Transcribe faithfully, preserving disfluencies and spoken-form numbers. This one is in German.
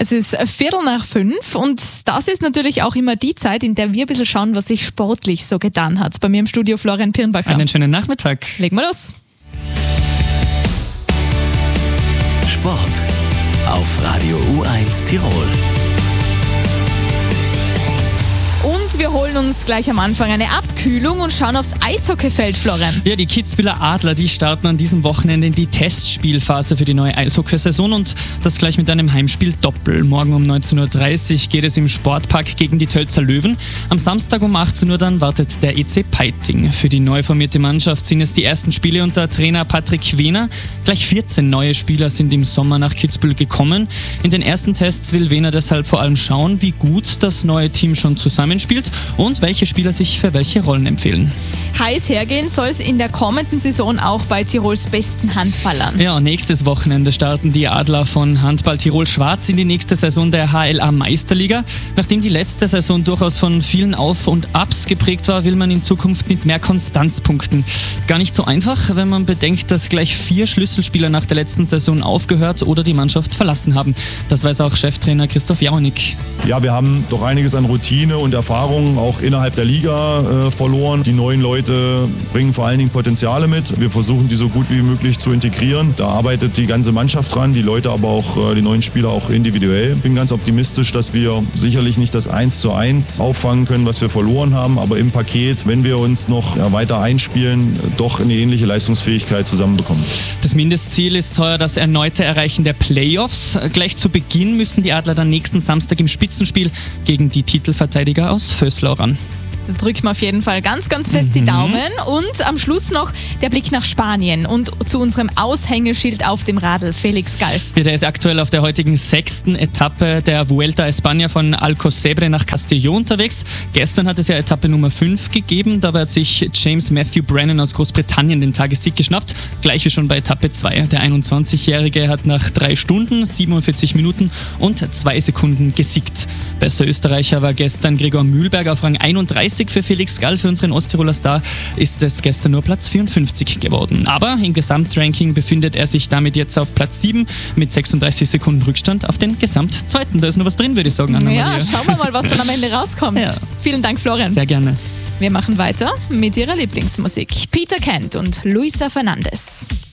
Es ist Viertel nach fünf und das ist natürlich auch immer die Zeit, in der wir ein bisschen schauen, was sich sportlich so getan hat. Bei mir im Studio Florian Pirnbacher. Einen schönen Nachmittag. Legen wir los. Sport auf Radio U eins Tirol. Und wir holen uns gleich am Anfang eine Abkühlung und schauen aufs Eishockeyfeld, Florian. Ja, die Kitzbüheler Adler, die starten an diesem Wochenende in die Testspielphase für die neue Eishockeysaison und das gleich mit einem Heimspiel Doppel. Morgen um neunzehn Uhr dreißig geht es im Sportpark gegen die Tölzer Löwen. Am Samstag um achtzehn Uhr dann wartet der E C Peiting. Für die neu formierte Mannschaft sind es die ersten Spiele unter Trainer Patrick Wehner. Gleich vierzehn neue Spieler sind im Sommer nach Kitzbühel gekommen. In den ersten Tests will Wehner deshalb vor allem schauen, wie gut das neue Team schon zusammenspielt und welche Spieler sich für welche Rollen empfehlen. Heiß hergehen soll es in der kommenden Saison auch bei Tirols besten Handballern. Ja, nächstes Wochenende starten die Adler von Handball Tirol Schwarz in die nächste Saison der H L A Meisterliga. Nachdem die letzte Saison durchaus von vielen Auf- und Abs geprägt war, will man in Zukunft mit mehr Konstanz punkten. Gar nicht so einfach, wenn man bedenkt, dass gleich vier Schlüsselspieler nach der letzten Saison aufgehört oder die Mannschaft verlassen haben. Das weiß auch Cheftrainer Christoph Jaunik. Ja, wir haben doch einiges an Routine und Erfahrung auch innerhalb der Liga äh, verloren. Die neuen Leute bringen vor allen Dingen Potenziale mit. Wir versuchen, die so gut wie möglich zu integrieren. Da arbeitet die ganze Mannschaft dran, die Leute aber auch, äh, die neuen Spieler auch individuell. Ich bin ganz optimistisch, dass wir sicherlich nicht das eins zu eins auffangen können, was wir verloren haben, aber im Paket, wenn wir uns noch ja, weiter einspielen, doch eine ähnliche Leistungsfähigkeit zusammenbekommen. Das Mindestziel ist heuer das erneute Erreichen der Playoffs. Gleich zu Beginn müssen die Adler dann nächsten Samstag im Spitzenspiel gegen die Titelverteidiger aus Vöslau ran. Da drücken wir auf jeden Fall ganz, ganz fest mhm. die Daumen. Und am Schluss noch der Blick nach Spanien und zu unserem Aushängeschild auf dem Radl, Felix Gall. Ja, der ist aktuell auf der heutigen sechsten Etappe der Vuelta a España von Alcocebre nach Castelló unterwegs. Gestern hat es ja Etappe Nummer fünf gegeben. Dabei hat sich James Matthew Brennan aus Großbritannien den Tagessieg geschnappt. Gleich wie schon bei Etappe zwei. Der einundzwanzigjährige hat nach drei Stunden, siebenundvierzig Minuten und zwei Sekunden gesiegt. Bester Österreicher war gestern Gregor Mühlberg auf Rang einunddreißig. Für Felix Gall, für unseren Osttiroler Star, ist es gestern nur Platz vierundfünfzig geworden. Aber im Gesamtranking befindet er sich damit jetzt auf Platz sieben mit sechsunddreißig Sekunden Rückstand auf den Gesamtzweiten. Da ist noch was drin, würde ich sagen, Anna-Maria. Ja, schauen wir mal, was dann am Ende rauskommt. Ja. Vielen Dank, Florian. Sehr gerne. Wir machen weiter mit ihrer Lieblingsmusik. Peter Kent und Luisa Fernandes.